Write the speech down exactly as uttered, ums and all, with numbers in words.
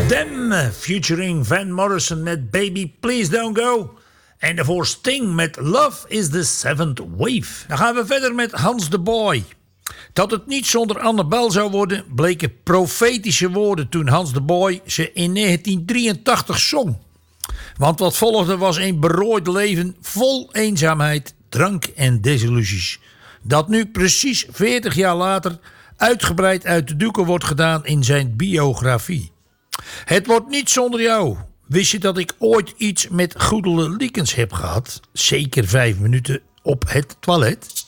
Them featuring Van Morrison met Baby Please Don't Go. En daarvoor Sting met Love is the Seventh Wave. Dan gaan we verder met Hans de Boy. Dat het niet zonder Annabel zou worden, bleken profetische woorden toen Hans de Boy ze in negentien drieëntachtig zong. Want wat volgde was een berooid leven vol eenzaamheid, drank en desillusies. Dat nu precies veertig jaar later uitgebreid uit de doeken wordt gedaan in zijn biografie. Het wordt niet zonder jou. Wist je dat ik ooit iets met Goedele Liekens heb gehad? Zeker vijf minuten op het toilet.